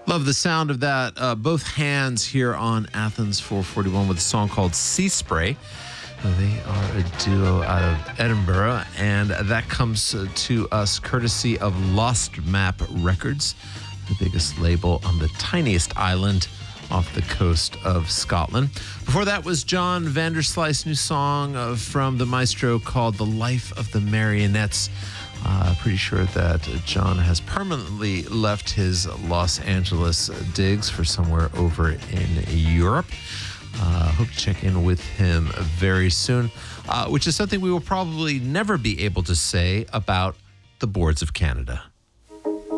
Love the sound of that. Both hands here on Athens 441 with a song called Sea Spray. They are a duo out of Edinburgh, and that comes to us courtesy of Lost Map Records, the biggest label on the tiniest island off the coast of Scotland. Before that was John Vanderslice's new song from the maestro called The Life of the Marionettes. Pretty sure that John has permanently left his Los Angeles digs for somewhere over in Europe. Hope to check in with him very soon, which is something we will probably never be able to say about the Boards of Canada.